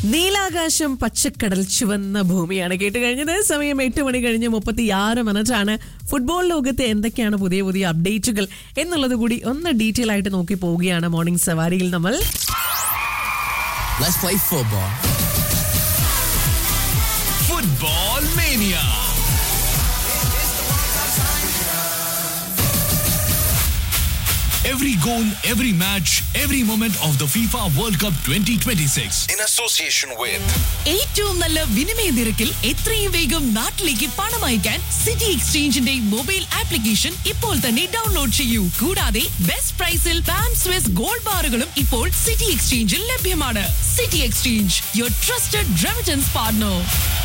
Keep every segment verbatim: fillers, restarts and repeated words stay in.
നീലാകാശം പച്ചക്കടൽ ചുവന്ന ഭൂമിയാണ് കേട്ട് കഴിഞ്ഞത്. സമയം എട്ട് മണി കഴിഞ്ഞ് മുപ്പത്തി ആറ് മിനിറ്റാണ്. ഫുട്ബോൾ ലോകത്തെ എന്തൊക്കെയാണ് പുതിയ പുതിയ അപ്ഡേറ്റുകൾ എന്നുള്ളത് കൂടി ഒന്ന് ഡീറ്റെയിൽ ആയിട്ട് നോക്കി പോവുകയാണ് മോർണിംഗ് സവാരിയിൽ നമ്മൾ. Let's play football. Football Mania. Every goal, every match, every moment of the FIFA World Cup twenty twenty-six. In association with ഏറ്റവും നല്ല വിനിമയ നിരക്കിൽ എത്രയും വേഗം നാട്ടിലേക്ക് പണം അയക്കാൻ സിറ്റി എക്സ്ചേഞ്ചിന്റെ മൊബൈൽ ആപ്ലിക്കേഷൻ ഇപ്പോൾ തന്നെ ഡൗൺലോഡ് ചെയ്യൂ. കൂടാതെ ബെസ്റ്റ് പ്രൈസിൽ പാം സ്വിസ് ഗോൾഡ് ബാറുകളും ഇപ്പോൾ സിറ്റി എക്സ്ചേഞ്ചിൽ ലഭ്യമാണ്. City exchange, your trusted remittance partner.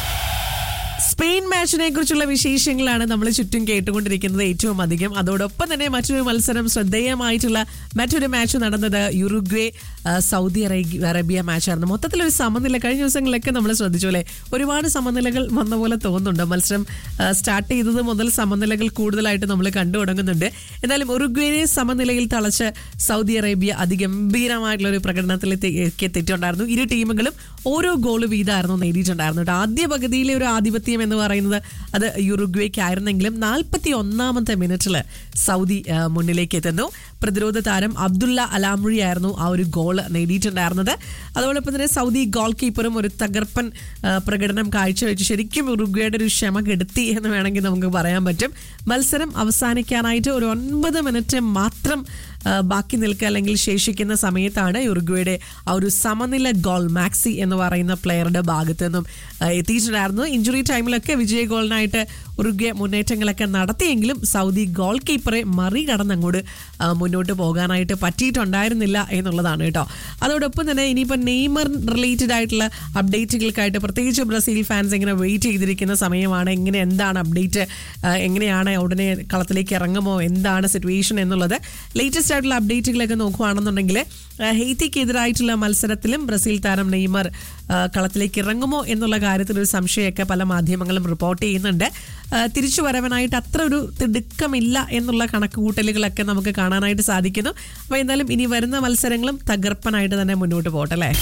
Spain മാച്ചിനെ കുറിച്ചുള്ള വിശേഷങ്ങളാണ് നമ്മൾ ചുറ്റും കേട്ടുകൊണ്ടിരിക്കുന്നത് ഏറ്റവും അധികം. അതോടൊപ്പം തന്നെ മറ്റൊരു മത്സരം, ശ്രദ്ധേയമായിട്ടുള്ള മറ്റൊരു മാച്ച് നടന്നത് യുറുഗ്വേ സൗദി അറേബ്യ മാച്ചായിരുന്നു. മൊത്തത്തിലൊരു സമനില കഴിഞ്ഞ ദിവസങ്ങളിലൊക്കെ നമ്മൾ ശ്രദ്ധിച്ചു അല്ലേ, ഒരുപാട് സമനിലകൾ വന്ന പോലെ തോന്നുന്നുണ്ട്. മത്സരം സ്റ്റാർട്ട് ചെയ്തത് മുതൽ സമനിലകൾ കൂടുതലായിട്ട് നമ്മൾ കണ്ടു തുടങ്ങുന്നുണ്ട്. എന്നാലും ഉറുഗ്വേയെ സമനിലയിൽ തളച്ച് സൗദി അറേബ്യ അതിഗംഭീരമായിട്ടുള്ള ഒരു പ്രകടനത്തിലേക്ക് എത്തിയിട്ടുണ്ടായിരുന്നു. ഇരു ടീമുകളും ഓരോ ഗോൾ വീതമായിരുന്നു നേടിയിട്ടുണ്ടായിരുന്നു. ആദ്യ പകുതിയിലെ ഒരു ആധിപത്യം എന്ന് പറയുന്നത് അത് യുറുഗ്വേക്കായിരുന്നെങ്കിലും നാൽപ്പത്തി ഒന്നാമത്തെ മിനിറ്റില് സൗദി മുന്നിലേക്ക് എത്തുന്നു. പ്രതിരോധ താരം അബ്ദുള്ള അലാമുഴി ആയിരുന്നു ആ ഒരു ഗോൾ നേടിയിട്ടുണ്ടായിരുന്നത്. അതോടൊപ്പം തന്നെ സൗദി ഗോൾ കീപ്പറും ഒരു തകർപ്പൻ പ്രകടനം കാഴ്ചവെച്ച് ശരിക്കും ഉറുഗ്വേയുടെ ഒരു ക്ഷമ കെടുത്തി എന്ന് വേണമെങ്കിൽ നമുക്ക് പറയാൻ പറ്റും. മത്സരം അവസാനിക്കാനായിട്ട് ഒരു ഒൻപത് മിനിറ്റ് മാത്രം ബാക്കി നിൽക്കുക അല്ലെങ്കിൽ ശേഷിക്കുന്ന സമയത്താണ് ഉറുഗ്വേയുടെ ആ ഒരു സമനില ഗോൾ മാക്സി എന്ന് പറയുന്ന പ്ലെയറുടെ ഭാഗത്തു നിന്നും എത്തിയിട്ടുണ്ടായിരുന്നു. ഇഞ്ചുറി ടൈമിലൊക്കെ വിജയ ഗോളിനായിട്ട് ഉറുഗ്വേ മുന്നേറ്റങ്ങളൊക്കെ നടത്തിയെങ്കിലും സൗദി ഗോൾ കീപ്പറെ മറികടന്ന് അങ്ങോട്ട് മുന്നോട്ട് പോകാനായിട്ട് പറ്റിയിട്ടുണ്ടായിരുന്നില്ല എന്നുള്ളതാണ് കേട്ടോ. അതോടൊപ്പം തന്നെ ഇനിയിപ്പോൾ നെയ്മർ റിലേറ്റഡ് ആയിട്ടുള്ള അപ്ഡേറ്റുകൾക്കായിട്ട് പ്രത്യേകിച്ച് ബ്രസീൽ ഫാൻസ് ഇങ്ങനെ വെയിറ്റ് ചെയ്തിരിക്കുന്ന സമയമാണ്. എങ്ങനെ എന്താണ് അപ്ഡേറ്റ്, എങ്ങനെയാണ് ഉടനെ കളത്തിലേക്ക് ഇറങ്ങുമോ, എന്താണ് സിറ്റുവേഷൻ എന്നുള്ളത് ലേറ്റസ്റ്റ് ആയിട്ടുള്ള അപ്ഡേറ്റുകളൊക്കെ നോക്കുകയാണെന്നുണ്ടെങ്കിൽ ഹെയ്ത്തിക്കെതിരായിട്ടുള്ള മത്സരത്തിലും ബ്രസീൽ താരം നെയ്മർ കളത്തിലേക്ക് ഇറങ്ങുമോ എന്നുള്ള കാര്യത്തിൽ ഒരു സംശയമൊക്കെ പല മാധ്യമങ്ങളും റിപ്പോർട്ട് ചെയ്യുന്നുണ്ട്. തിരിച്ചു വരവനായിട്ട് അത്ര ഒരു തിടുക്കമില്ല എന്നുള്ള കണക്കുകൂട്ടലുകളൊക്കെ നമുക്ക് കാണാനായിട്ട് സാധിക്കുന്നു. അപ്പോൾ എന്തായാലും ഇനി വരുന്ന മത്സരങ്ങളും തകർപ്പനായിട്ട് തന്നെ മുന്നോട്ട് പോട്ടെ അല്ലേ.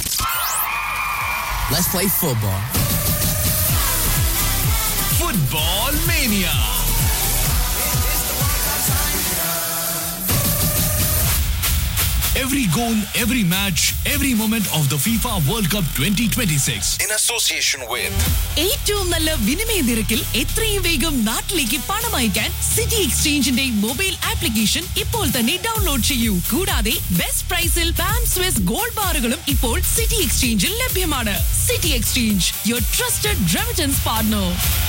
Let's play football. Football Mania. Every goal, every match, every moment of the FIFA World Cup twenty twenty-six. In association with ഏറ്റവും നല്ല വിനിമയ നിരക്കിൽ എത്രയും വേഗം നാട്ടിലേക്ക് പണം അയക്കാൻ സിറ്റി എക്സ്ചേഞ്ചിന്റെ മൊബൈൽ ആപ്ലിക്കേഷൻ ഇപ്പോൾ തന്നെ ഡൗൺലോഡ് ചെയ്യൂ. കൂടാതെ ബെസ്റ്റ് പ്രൈസിൽ പാം സ്വിസ് ഗോൾഡ് ബാറുകളും ഇപ്പോൾ സിറ്റി എക്സ്ചേഞ്ചിൽ ലഭ്യമാണ്. City exchange, your trusted remittance partner.